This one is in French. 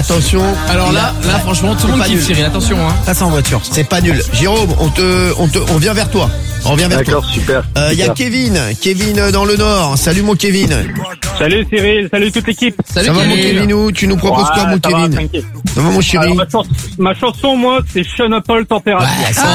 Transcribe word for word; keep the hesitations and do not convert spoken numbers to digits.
Attention. Alors là, là, franchement, tout le monde kiffe, Cyril. Attention, hein. Ça, c'est en voiture. C'est pas nul. Jérôme, on te, on te, on vient vers toi. On revient vers toi. D'accord, super. Euh, il y a super. Kevin. Kevin euh, dans le Nord. Salut mon Kevin. Salut Cyril, salut toute l'équipe. Salut, Ça va mon Kevin. Kevinou? Tu nous proposes quoi Ouais, mon ça va, Kevin? tranquille. Ça va mon chéri? Alors, ma, chans- ma chanson, moi, c'est Sean Paul Température. Ouais, ça